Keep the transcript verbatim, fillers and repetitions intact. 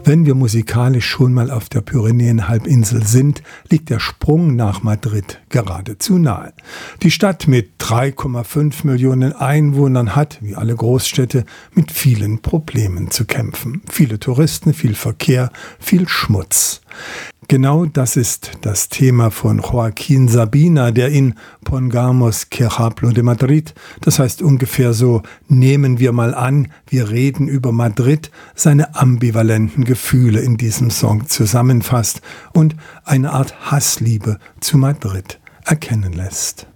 Wenn wir musikalisch schon mal auf der Pyrenäenhalbinsel sind, liegt der Sprung nach Madrid geradezu nahe. Die Stadt mit drei Komma fünf Millionen Einwohnern hat, wie alle Großstädte, mit vielen Problemen zu kämpfen. Viele Touristen, viel Verkehr, viel Schmutz. Genau das ist das Thema von Joaquín Sabina, der in Pongamos que hablo de Madrid, das heißt ungefähr so, nehmen wir mal an, wir reden über Madrid, seine ambivalenten Gefühle in diesem Song zusammenfasst und eine Art Hassliebe zu Madrid erkennen lässt.